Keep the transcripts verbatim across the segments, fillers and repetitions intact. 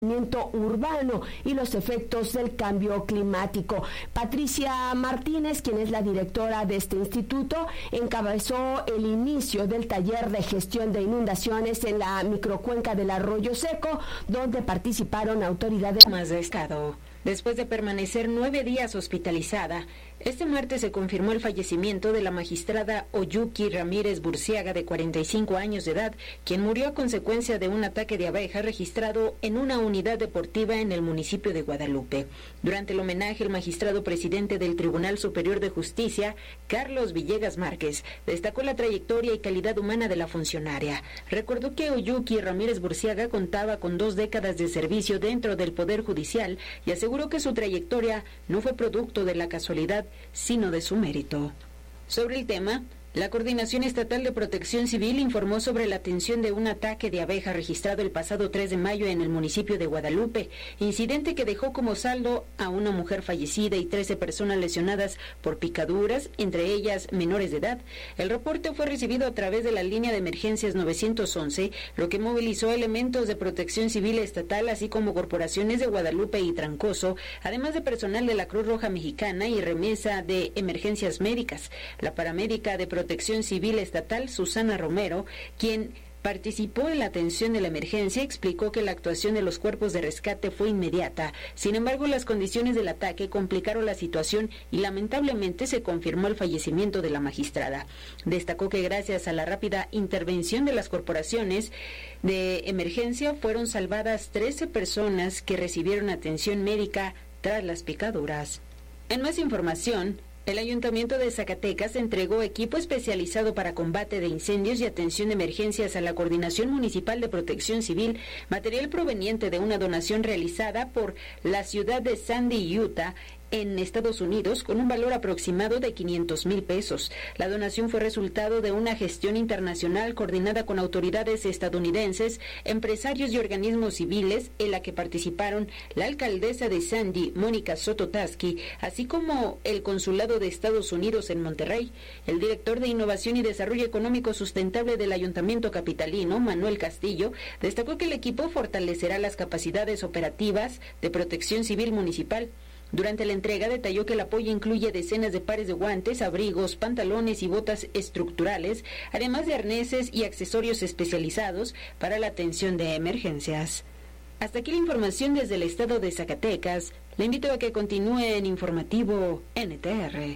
urbano y los efectos del cambio climático. Patricia Martínez, quien es la directora de este instituto, encabezó el inicio del taller de gestión de inundaciones en la microcuenca del Arroyo Seco, donde participaron autoridades más de estado. Después de permanecer nueve días hospitalizada, este martes se confirmó el fallecimiento de la magistrada Oyuki Ramírez Burciaga, de cuarenta y cinco años de edad, quien murió a consecuencia de un ataque de abeja registrado en una unidad deportiva en el municipio de Guadalupe. Durante el homenaje, el magistrado presidente del Tribunal Superior de Justicia, Carlos Villegas Márquez, destacó la trayectoria y calidad humana de la funcionaria. Recordó que Oyuki Ramírez Burciaga contaba con dos décadas de servicio dentro del Poder Judicial y aseguró que su trayectoria no fue producto de la casualidad, sino de su mérito. Sobre el tema, la Coordinación Estatal de Protección Civil informó sobre la atención de un ataque de abeja registrado el pasado tres de mayo en el municipio de Guadalupe, incidente que dejó como saldo a una mujer fallecida y trece personas lesionadas por picaduras, entre ellas menores de edad. El reporte fue recibido a través de la línea de emergencias nueve once, lo que movilizó elementos de Protección Civil estatal, así como corporaciones de Guadalupe y Trancoso, además de personal de la Cruz Roja Mexicana y remesa de emergencias médicas. La paramédica de Protección Civil Estatal, Susana Romero, quien participó en la atención de la emergencia, explicó que la actuación de los cuerpos de rescate fue inmediata. Sin embargo, las condiciones del ataque complicaron la situación y lamentablemente se confirmó el fallecimiento de la magistrada. Destacó que gracias a la rápida intervención de las corporaciones de emergencia fueron salvadas trece personas que recibieron atención médica tras las picaduras. En más información, el Ayuntamiento de Zacatecas entregó equipo especializado para combate de incendios y atención de emergencias a la Coordinación Municipal de Protección Civil, material proveniente de una donación realizada por la ciudad de Sandy, Utah, en Estados Unidos, con un valor aproximado de quinientos mil pesos. La donación fue resultado de una gestión internacional coordinada con autoridades estadounidenses, empresarios y organismos civiles, en la que participaron la alcaldesa de Sandy, Mónica Soto Tasky, así como el Consulado de Estados Unidos en Monterrey. El director de Innovación y Desarrollo Económico Sustentable del Ayuntamiento capitalino, Manuel Castillo, destacó que el equipo fortalecerá las capacidades operativas de protección civil municipal. Durante la entrega detalló que el apoyo incluye decenas de pares de guantes, abrigos, pantalones y botas estructurales, además de arneses y accesorios especializados para la atención de emergencias. Hasta aquí la información desde el estado de Zacatecas. Le invito a que continúe en Informativo N T R.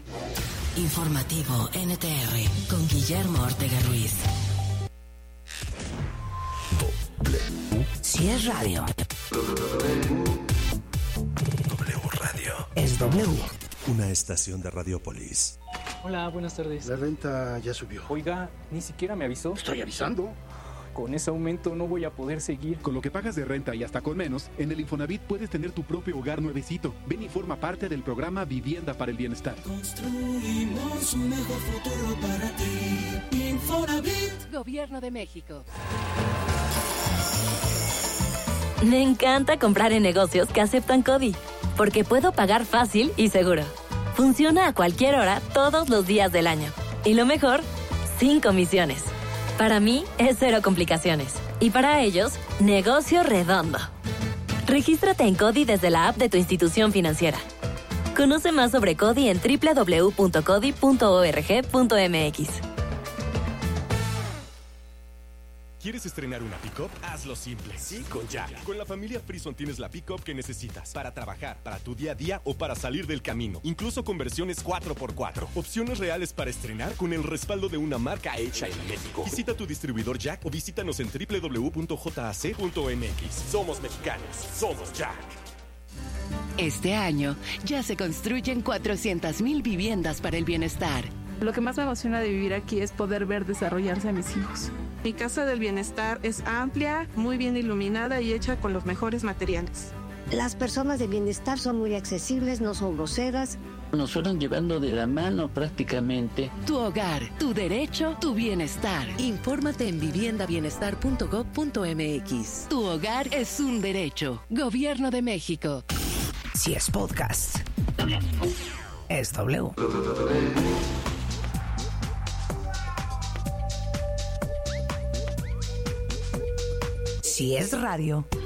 Informativo N T R con Guillermo Ortega Ruiz. Si es radio, es W. Una estación de Radiopolis. Hola, buenas tardes. La renta ya subió. Oiga, ni siquiera me avisó. Estoy avisando. Con ese aumento no voy a poder seguir. Con lo que pagas de renta y hasta con menos, en el Infonavit puedes tener tu propio hogar nuevecito. Ven y forma parte del programa Vivienda para el Bienestar. Construimos un mejor futuro para ti. Infonavit. Gobierno de México. Me encanta comprar en negocios que aceptan CODI, porque puedo pagar fácil y seguro. Funciona a cualquier hora, todos los días del año. Y lo mejor, sin comisiones. Para mí, es cero complicaciones. Y para ellos, negocio redondo. Regístrate en CODI desde la app de tu institución financiera. Conoce más sobre CODI en doble u doble u doble u punto codi punto org punto m x. ¿Quieres estrenar una pick-up? Hazlo simple. Sí, con Jack. Con la familia Frison tienes la pick-up que necesitas para trabajar, para tu día a día o para salir del camino. Incluso con versiones cuatro por cuatro. Opciones reales para estrenar con el respaldo de una marca hecha en México. Visita tu distribuidor Jack o visítanos en doble u doble u doble u punto jac punto m x. Somos mexicanos. Somos Jack. Este año ya se construyen cuatrocientas mil viviendas para el bienestar. Lo que más me emociona de vivir aquí es poder ver desarrollarse a mis hijos. Mi casa del bienestar es amplia, muy bien iluminada y hecha con los mejores materiales. Las personas de bienestar son muy accesibles, no son groseras. Nos fueron llevando de la mano prácticamente. Tu hogar, tu derecho, tu bienestar. Infórmate en vivienda bienestar punto gob punto m x. Tu hogar es un derecho. Gobierno de México. Si es podcast, es W. Si es radio,